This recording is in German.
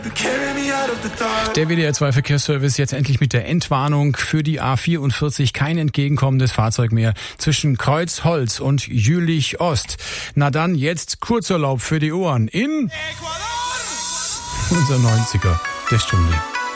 Der WDR 2 Verkehrsservice jetzt endlich mit der Entwarnung für die A44. Kein entgegenkommendes Fahrzeug mehr zwischen Kreuzholz und Jülich Ost. Na dann jetzt Kurzurlaub für die Ohren in Ecuador. Unser 90er der Stunde.